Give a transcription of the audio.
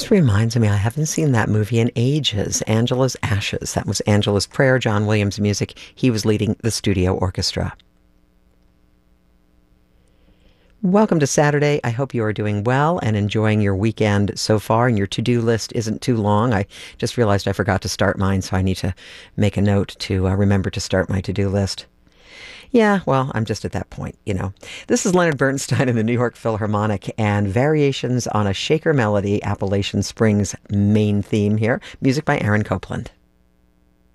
Just reminds me, I haven't seen that movie in ages. Angela's Ashes. That was Angela's Prayer, John Williams music. He was leading the studio orchestra. Welcome to Saturday. I hope you are doing well and enjoying your weekend so far, and your to-do list isn't too long. I just realized I forgot to start mine, so I need to make a note to remember to start my to-do list. Yeah, well, I'm just at that point, you know. This is Leonard Bernstein in the New York Philharmonic and variations on a Shaker Melody, Appalachian Springs main theme here. Music by Aaron Copland.